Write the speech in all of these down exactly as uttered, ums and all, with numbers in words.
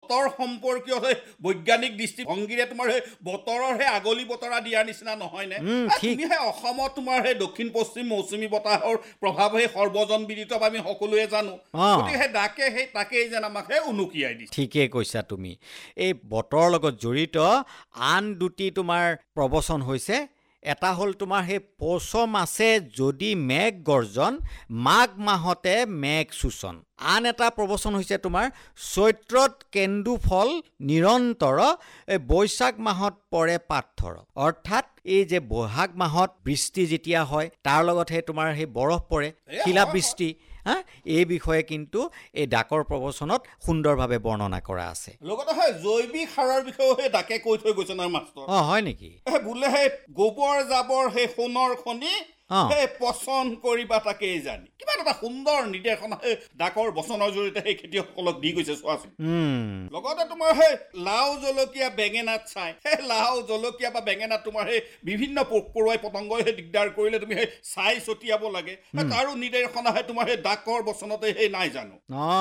বতৰ সম্পৰ্কীয় সেই বৈজ্ঞানিক দৃষ্টিভংগীৰে তোমাৰ সেই বতৰৰ সেই আগলি বতৰা দিয়াৰ নিচিনা নহয় নে তুমি সেই অসমত তোমাৰ সেই দক্ষিণ পশ্চিম মৌচুমী বতাহৰ প্ৰভাৱ সেই সৰ্বজন বিদিত আমি সকলোৱে জানো গতিকে সেই ডাকে সেই তাকেই যেন আমাক সেই উনুকিয়াই দিছে ঠিকেই কৈছা তুমি এই বতৰৰ লগত জড়িত আন দুটি তোমাৰ প্ৰবচন হৈছে এটা হ'ল তোমাৰ সেই পৌষ মাছে যদি মেঘ গৰ্জন মাঘ মাহতে মেঘ সূচন আন এটা প্ৰবচন হৈছে তোমাৰ চৈত্ৰত কেন্দু ফল নিৰন্তৰ এই বৈশাখ মাহত পৰে পাথৰ অৰ্থাৎ এই যে বহাগ মাহত বৃষ্টি যেতিয়া হয় তাৰ লগতহে তোমাৰ সেই বৰফ পৰে শিলাবৃষ্টি হা এই বিষয়ে কিন্তু এই ডাকৰ প্ৰবচনত সুন্দৰভাৱে বৰ্ণনা কৰা আছে লগতে হয় জৈৱিক সাৰৰ বিষয়ে সেই ডাকে কৈ থৈ গৈছে নহয় মাষ্টৰ অ হয় নেকি বোলে সেই গোবৰ জাবৰ সেই সোণৰ খনি সেই পচন্দ কৰিবা তাকেই জানি কিবা এটা সুন্দৰ নিৰ্দেশনা সেই ডাকৰ বচনৰ জৰিয়তে সেই খেতিয়কসকলক দি গৈছে চোৱাচোন লগতে তোমাৰ সেই লাও জলকীয়া বেঙেনাত চাই সেই লাও জলকীয়া বা বেঙেনাত তোমাৰ সেই বিভিন্ন পোক পৰুৱাই পতংগই সেই দিগদাৰ কৰিলে তুমি সেই চাই ছটিয়াব লাগে তাৰো নিৰ্দেশনা সেই তোমাৰ সেই ডাকৰ বচনতে সেই নাই জানো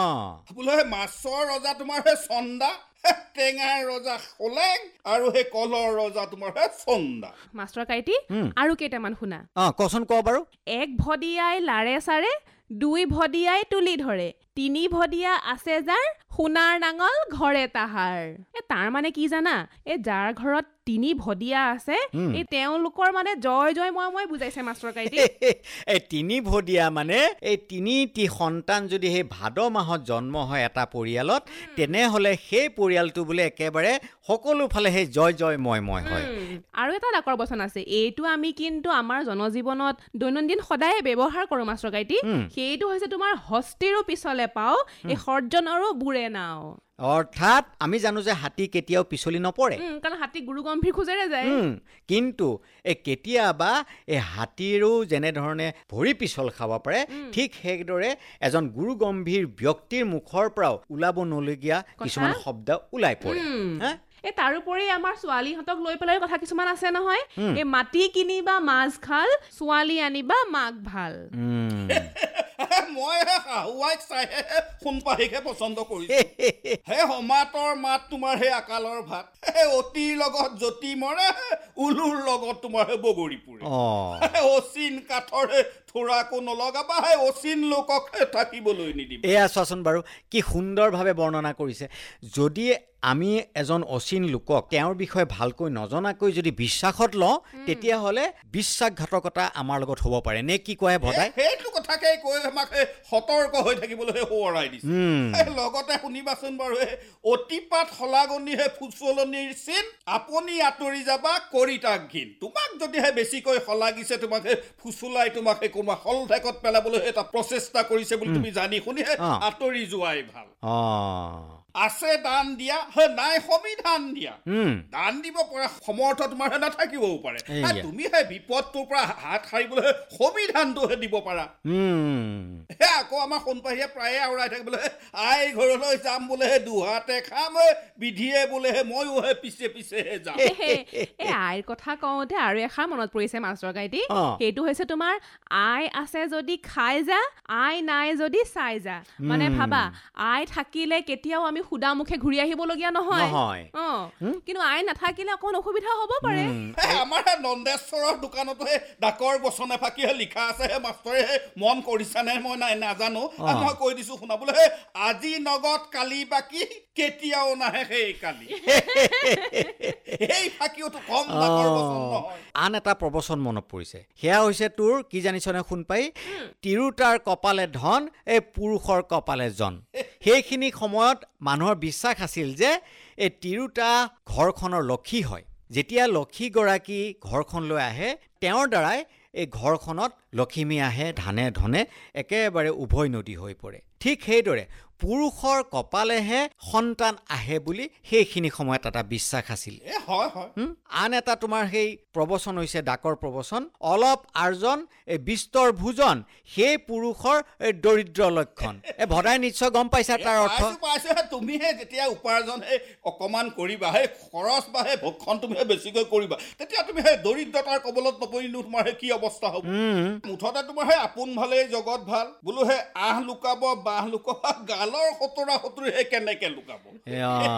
বোলে সেই মাছৰ ৰজা তোমাৰ সেই চন্দা টেঙাৰ ৰজা খোলেং আৰু সেই কলৰ ৰজা তোমাৰ হে চন্দা মাষ্টৰ কাইটি আৰু কেইটামান শুনা অ কচোন ক বাৰু এক ভদিয়াই লাৰে চাৰে দুই ভদিয়াই তুলি ধৰে তিনি ভদিয়া আছে যাৰ সোণাৰ নাঙল ঘৰে তাহাৰ এ তাৰ মানে কি জানা এই যাৰ ঘৰত তিনি ভদিয়া আছে এই তেওঁলোকৰ মানে জয় জয় মই মই বুজাইছে মাষ্টৰ কাইটি এই তিনি ভদিয়া মানে এই তিনিটি সন্তান যদি সেই ভাদ মাহত জন্ম হয় এটা পৰিয়ালত তেনেহলে সেই পৰিয়ালটো বোলে একেবাৰে সকলো ফালে সেই জয় জয় মই মই হয় আৰু এটা ডাকৰ বচন আছে এইটো আমি কিন্তু আমাৰ জনজীৱনত দৈনন্দিন সদায় ব্যৱহাৰ কৰো মাষ্টৰ কাইটি সেইটো হৈছে তোমাৰ হস্তিৰো পিছলে পাও এই সৰ্জনৰো বুৰে নাও অৰ্থাৎ আমি জানো যে হাতী কেতিয়াও পিছলি নপৰে কাৰণ হাতী গুৰু গম্ভীৰ খোজেৰে যায় কিন্তু এই কেতিয়াবা এই হাতীৰো যেনে ধৰণে ভৰি পিছল খাব পাৰে ঠিক সেইদৰে এজন গুৰু গম্ভীৰ ব্যক্তিৰ মুখৰ পৰাও ওলাব নলগীয়া কিছুমান শব্দ ওলাই পৰে হা এই তাৰোপৰি আমাৰ ছোৱালীহঁতক লৈ পেলাই কথা কিছুমান আছে নহয় এই মাটি কিনিবা মাছ খাল ছোৱালী আনিবা মাক ভাল মই শাহুৱাইক চাইহে সোণপাহিকে পচন্দ কৰিছো হে সমাতৰ মাত তোমাৰ সেই আকালৰ ভাত অতিৰ লগত জ্যোতি মৰে উলুৰ লগত তোমাৰ সেই বগৰী পুৰে অচিন কাঠৰ থোৰাকো নলগাবা হে অচিন লোকক থাকিবলৈ নিদিব এয়া চোৱাচোন বাৰু কি সুন্দৰভাৱে বৰ্ণনা কৰিছে যদি আমি এজন অচিন লোকক তেওঁৰ বিষয়ে ভালকৈ নজনাকৈ যদি বিশ্বাসত লওঁ তেতিয়াহ'লে বিশ্বাসঘাতকতা আমাৰ লগত হ'ব পাৰে নে কি কয় ভদাই সেইটো কথাকে কৈ আমাক সতৰ্ক হৈ থাকিবলৈ সোঁৱৰাই দিছে লগতে শুনিবাচোন বাৰু অতিপাত সলাগনিহে ফুচলনিৰ চিন আপুনি আঁতৰি যাবা কৰি তাক ঘিন তোমাক যদিহে বেছিকৈ সলাগিছে তোমাক ফুচুলাই তোমাক কোনোবা হল ঠেকত পেলাবলৈ এটা প্ৰচেষ্টা কৰিছে বুলি তুমি জানি শুনিহে আঁতৰি যোৱাই ভাল আছে দান দিয়া নাই সমিধান দিয়া দান দিব পৰা সমৰ্থ তোমাৰ নাথাকিবও পাৰে তুমি সেই বিপদটোৰ পৰা হাত সাৰিবলৈ সমিধানটোহে দিব পাৰা হে আকৌ আমাৰ সোণপাহিয়ে প্ৰায়ে আওৰাই থাকে বোলে আই ঘৰলৈ যাম বোলে দুহাতে খাম বিধিয়ে বোলে ময়ো হে পিছে পিছেহে যাম এই আইৰ কথা কওঁতে আৰু এষাৰ মনত পৰিছে মাষ্টৰ কাইটি সেইটো হৈছে তোমাৰ আই আছে যদি খাই যা আই নাই যদি চাই যা মানে ভাবা আই থাকিলে কেতিয়াও আমি সুদা মুখে ঘূৰি আহিবলগীয়া নহয় কিন্তু আই নাথাকিলে অকণ অসুবিধা হ'ব পাৰে আমাৰ নন্দেশ্বৰৰ দোকানতো ডাকৰ বচনে ফাঁকিহে লিখা আছে হে মাষ্টৰে মন কৰিছানে মই নাই নাজানো মই কৈ দিছো শুনাবলৈ আজি নগদ কালি বাকী কেতিয়াও নাহে সেই কালি এই ফাঁকিওতো কম ডাকৰ বচন নহয় আন এটা প্ৰবচন মনত পৰিছে সেয়া হৈছে তোৰ কি জানিছনে শুন পাই তিৰুতাৰ কপালে ধন এই পুৰুষৰ কপালে জন সেইখিনি সময়ত মানুহৰ বিশ্বাস আছিল যে এই তিৰুতা ঘৰখনৰ লক্ষী হয় যেতিয়া লক্ষীগৰাকী ঘৰখনলৈ আহে তেওঁৰ দ্বাৰাই এই ঘৰখনত লক্ষ্মী আহে ধানে ধনে একেবাৰে উভয় নদী হৈ পৰে ঠিক সেইদৰে পুৰুষৰ কপালেহে সন্তান আহে বুলি সেইখিনি সময়ত এটা বিশ্বাস আছিল আন এটা তোমাৰ সেই প্ৰবচন হৈছে ডাকৰ প্ৰবচন অলপ আৰ্জন এই বিস্তৰ ভোজন সেই পুৰুষৰ দৰিদ্ৰ লক্ষণ এই ভদাই নিশ্চয় গম পাইছা তাৰ অৰ্থ তুমিহে যেতিয়া উপাৰ্জন অকমান কৰিবা সেই খৰচ বা সেই ভক্ষণ তুমিহে বেছিকৈ কৰিবা তেতিয়া তুমি সেই দৰিদ্ৰতাৰ কবলত নপৰিনো তোমাৰ কি অৱস্থা হ'ব মুঠতে তোমাৰ সেই আপোন ভালেই জগত ভাল বোলো সেই আহ লুকাব বাহ লুকাব গালৰ সতৰা সতৰি কেনেকে লুকাব